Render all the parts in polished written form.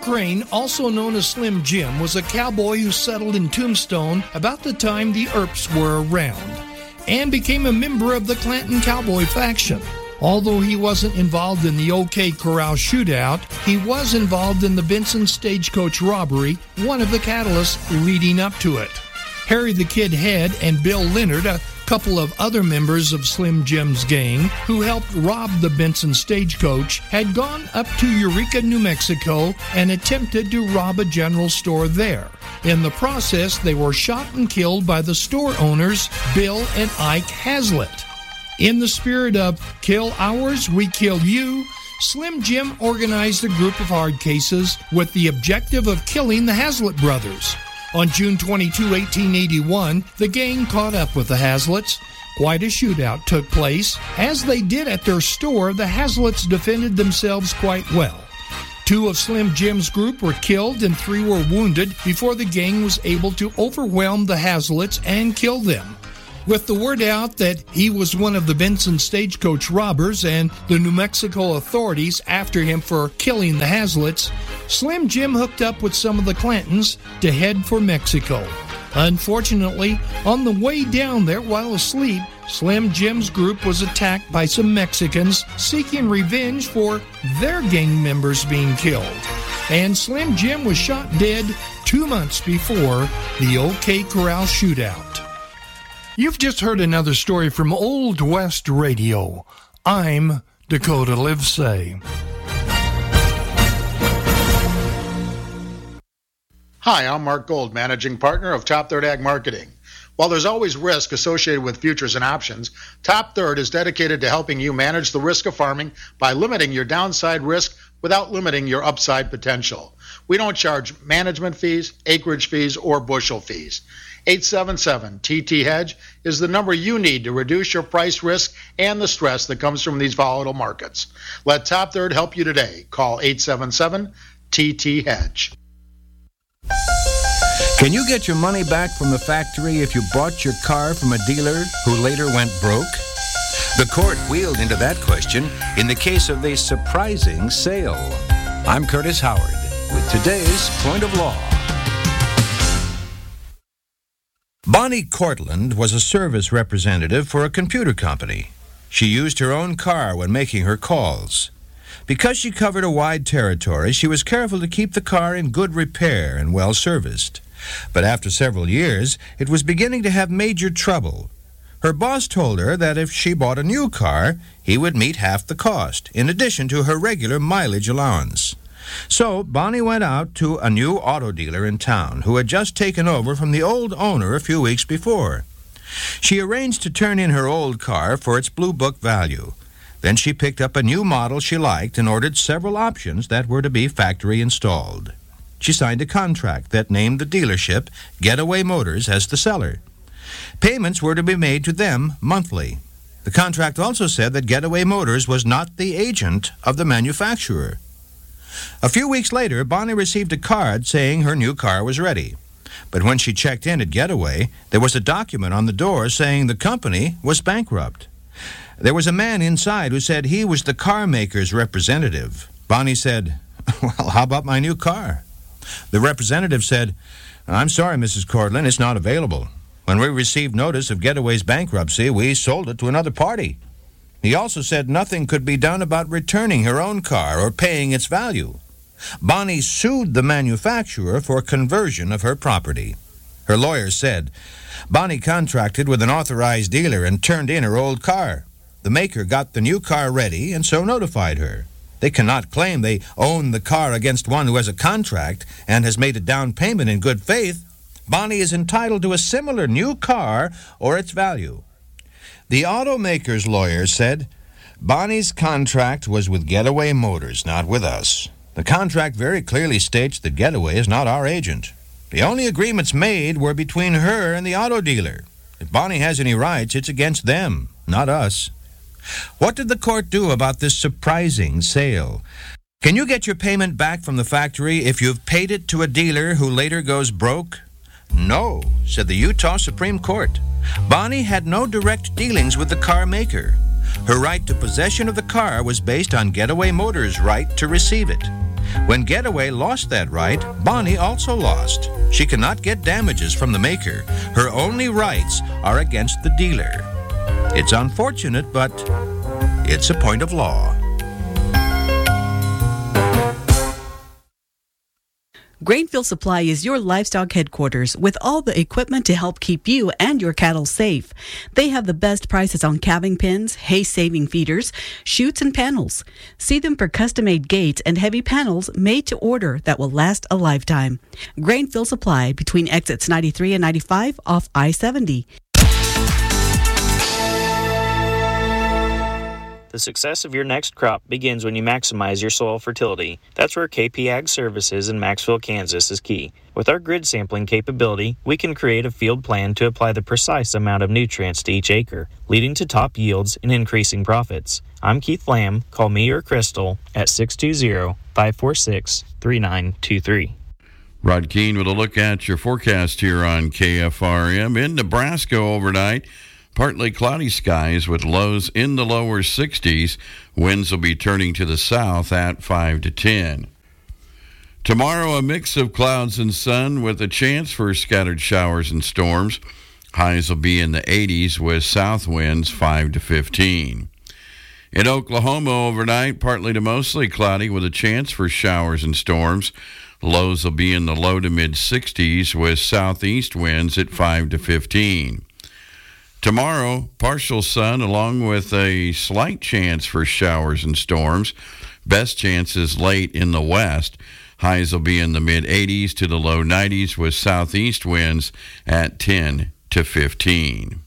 Crane, also known as Slim Jim, was a cowboy who settled in Tombstone about the time the Earps were around and became a member of the Clanton Cowboy faction. Although he wasn't involved in the OK Corral shootout, he was involved in the Benson Stagecoach robbery, one of the catalysts leading up to it. Harry the Kid Head and Bill Leonard, a couple of other members of Slim Jim's gang who helped rob the Benson Stagecoach, had gone up to Eureka, New Mexico and attempted to rob a general store there. In the process, they were shot and killed by the store owners, Bill and Ike Hazlitt. In the spirit of kill ours, we kill you, Slim Jim organized a group of hard cases with the objective of killing the Hazlitt brothers. On June 22, 1881, the gang caught up with the Hazlitts. Quite a shootout took place. As they did at their store, the Hazlitts defended themselves quite well. 2 of Slim Jim's group were killed and 3 were wounded before the gang was able to overwhelm the Hazlitts and kill them. With the word out that he was one of the Benson Stagecoach robbers and the New Mexico authorities after him for killing the Hazlitts, Slim Jim hooked up with some of the Clantons to head for Mexico. Unfortunately, on the way down there while asleep, Slim Jim's group was attacked by some Mexicans seeking revenge for their gang members being killed. And Slim Jim was shot dead 2 months before the OK Corral shootout. You've just heard another story from Old West Radio. I'm Dakota Livesay. Hi, I'm Mark Gold, Managing Partner of Top Third Ag Marketing. While there's always risk associated with futures and options, Top Third is dedicated to helping you manage the risk of farming by limiting your downside risk without limiting your upside potential. We don't charge management fees, acreage fees, or bushel fees. 877-TT-HEDGE is the number you need to reduce your price risk and the stress that comes from these volatile markets. Let Top Third help you today. Call 877-TT-HEDGE. Can you get your money back from the factory if you bought your car from a dealer who later went broke? The court wheeled into that question in the case of a surprising sale. I'm Curtis Howard with today's Point of Law. Bonnie Cortland was a service representative for a computer company. She used her own car when making her calls. Because she covered a wide territory, she was careful to keep the car in good repair and well serviced. But after several years, it was beginning to have major trouble. Her boss told her that if she bought a new car, he would meet half the cost, in addition to her regular mileage allowance. So Bonnie went out to a new auto dealer in town who had just taken over from the old owner a few weeks before. She arranged to turn in her old car for its Blue Book value. Then she picked up a new model she liked and ordered several options that were to be factory installed. She signed a contract that named the dealership, Getaway Motors, as the seller. Payments were to be made to them monthly. The contract also said that Getaway Motors was not the agent of the manufacturer. A few weeks later, Bonnie received a card saying her new car was ready. But when she checked in at Getaway, there was a document on the door saying the company was bankrupt. There was a man inside who said he was the car maker's representative. Bonnie said, "Well, how about my new car?" The representative said, "I'm sorry, Mrs. Cortland, it's not available. When we received notice of Getaway's bankruptcy, we sold it to another party." He also said nothing could be done about returning her own car or paying its value. Bonnie sued the manufacturer for conversion of her property. Her lawyer said, Bonnie contracted with an authorized dealer and turned in her old car. The maker got the new car ready and so notified her. They cannot claim they own the car against one who has a contract and has made a down payment in good faith. Bonnie is entitled to a similar new car or its value. The automaker's lawyer said, Bonnie's contract was with Getaway Motors, not with us. The contract very clearly states that Getaway is not our agent. The only agreements made were between her and the auto dealer. If Bonnie has any rights, it's against them, not us. What did the court do about this surprising sale? Can you get your payment back from the factory if you've paid it to a dealer who later goes broke? No, said the Utah Supreme Court. Bonnie had no direct dealings with the car maker. Her right to possession of the car was based on Getaway Motors' right to receive it. When Getaway lost that right, Bonnie also lost. She cannot get damages from the maker. Her only rights are against the dealer. It's unfortunate, but it's a point of law. Grainfield Supply is your livestock headquarters with all the equipment to help keep you and your cattle safe. They have the best prices on calving pens, hay-saving feeders, chutes, and panels. See them for custom-made gates and heavy panels made to order that will last a lifetime. Grainfield Supply between exits 93 and 95 off I-70. The success of your next crop begins when you maximize your soil fertility. That's where KP Ag Services in Maxville, Kansas is key. With our grid sampling capability, we can create a field plan to apply the precise amount of nutrients to each acre, leading to top yields and increasing profits. I'm Keith Lamb. Call me or Crystal at 620-546-3923. Rod Keene with a look at your forecast here on KFRM. In Nebraska overnight, partly cloudy skies with lows in the lower 60s. Winds will be turning to the south at 5 to 10. Tomorrow, a mix of clouds and sun with a chance for scattered showers and storms. Highs will be in the 80s with south winds 5 to 15. In Oklahoma overnight, partly to mostly cloudy with a chance for showers and storms. Lows will be in the low to mid 60s with southeast winds at 5 to 15. Tomorrow, partial sun along with a slight chance for showers and storms. Best chances late in the west. Highs will be in the mid-80s to the low 90s with southeast winds at 10 to 15.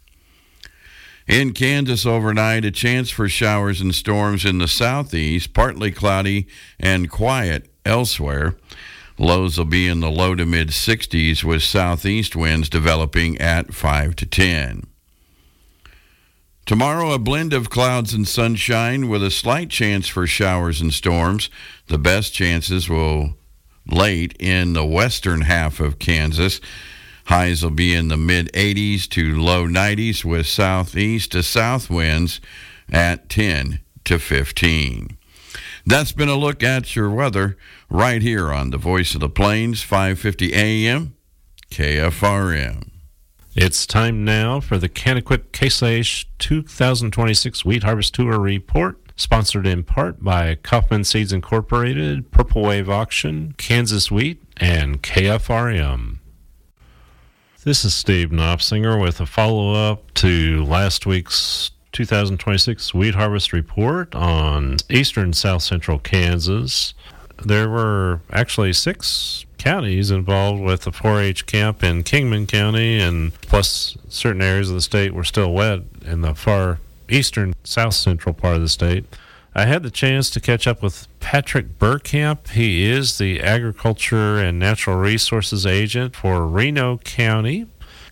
In Kansas overnight, a chance for showers and storms in the southeast, partly cloudy and quiet elsewhere. Lows will be in the low to mid-60s with southeast winds developing at 5 to 10. Tomorrow, a blend of clouds and sunshine with a slight chance for showers and storms. The best chances will late in the western half of Kansas. Highs will be in the mid-80s to low 90s with southeast to south winds at 10 to 15. That's been a look at your weather right here on the Voice of the Plains, 5:50 a.m., KFRM. It's time now for the Canaquit Case IH 2026 Wheat Harvest Tour Report, sponsored in part by Kaufman Seeds Incorporated, Purple Wave Auction, Kansas Wheat, and KFRM. This is Steve Knopfsinger with a follow-up to last week's 2026 Wheat Harvest Report on eastern south central Kansas. There were actually 6 counties involved with the 4-H camp in Kingman County, and plus certain areas of the state were still wet in the far eastern south central part of the state. I had the chance to catch up with Patrick Burkamp. He is the Agriculture and Natural Resources Agent for Reno County,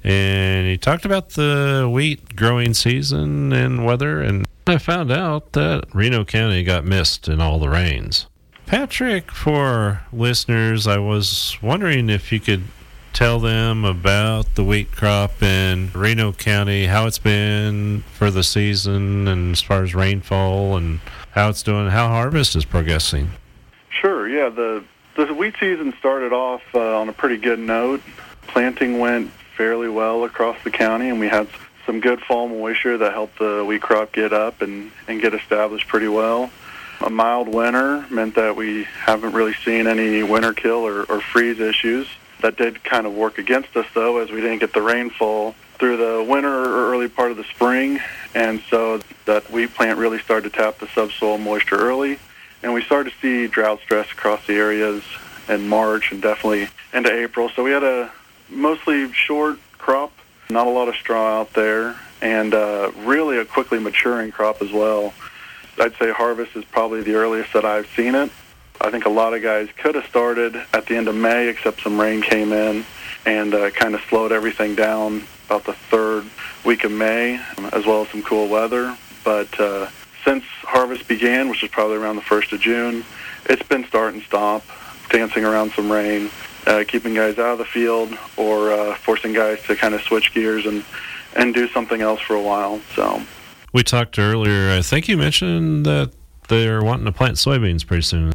and he talked about the wheat growing season and weather, and I found out that Reno County got missed in all the rains. Patrick, for listeners, I was wondering if you could tell them about the wheat crop in Reno County, how it's been for the season, and as far as rainfall, and how it's doing, how harvest is progressing. Sure, yeah. The wheat season started off on a pretty good note. Planting went fairly well across the county, and we had some good fall moisture that helped the wheat crop get up and get established pretty well. A mild winter meant that we haven't really seen any winter kill or freeze issues. That did kind of work against us, though, as we didn't get the rainfall through the winter or early part of the spring, and so that wheat plant really started to tap the subsoil moisture early, and we started to see drought stress across the areas in March and definitely into April. So we had a mostly short crop, not a lot of straw out there, and really a quickly maturing crop as well. I'd say harvest is probably the earliest that I've seen it. I think a lot of guys could have started at the end of May, except some rain came in and kind of slowed everything down about the third week of May, as well as some cool weather. But since harvest began, which is probably around the 1st of June, it's been start and stop, dancing around some rain, keeping guys out of the field or forcing guys to kind of switch gears and do something else for a while. So we talked earlier, I think you mentioned that they're wanting to plant soybeans pretty soon.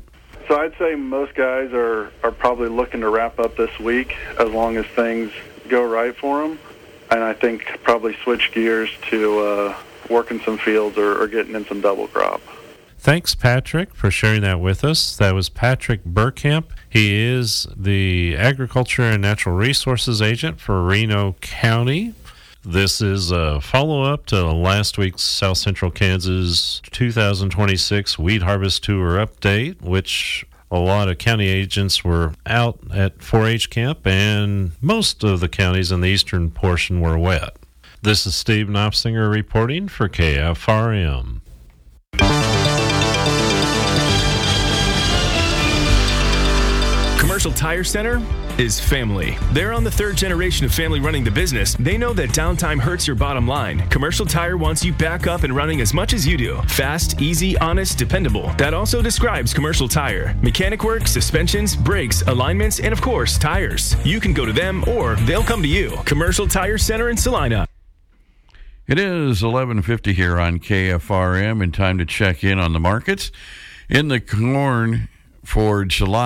So I'd say most guys are probably looking to wrap up this week as long as things go right for them. And I think probably switch gears to working some fields or getting in some double crop. Thanks, Patrick, for sharing that with us. That was Patrick Burkamp. He is the Agriculture and Natural Resources Agent for Reno County. This is a follow-up to last week's South Central Kansas 2026 Wheat Harvest Tour update, which a lot of county agents were out at 4-H camp, and most of the counties in the eastern portion were wet. This is Steve Knopfsinger reporting for KFRM. Commercial Tire Center is family. They're on the third generation of family running the business. They know that downtime hurts your bottom line. Commercial Tire wants you back up and running as much as you do. Fast, easy, honest, dependable. That also describes Commercial Tire. Mechanic work, suspensions, brakes, alignments, and of course, tires. You can go to them or they'll come to you. Commercial Tire Center in Salina. It is 11:50 here on KFRM, and time to check in on the markets. In the corn for July,